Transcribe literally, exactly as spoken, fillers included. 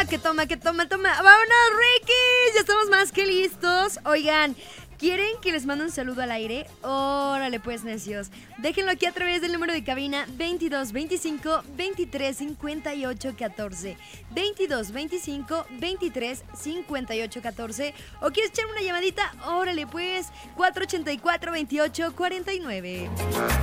que toma, que toma, toma. ¡Vámonos, Ricky! Ya estamos más que listos. Oigan, ¿quieren que les mande un saludo al aire? Órale pues, necios. Déjenlo aquí a través del número de cabina veintidós veinticinco veintitrés cincuenta y ocho catorce. veintidós veinticinco veintitrés cincuenta y ocho catorce. ¿O quieres echarme una llamadita? Órale pues, cuatro ochenta y cuatro veintiocho cuarenta y nueve.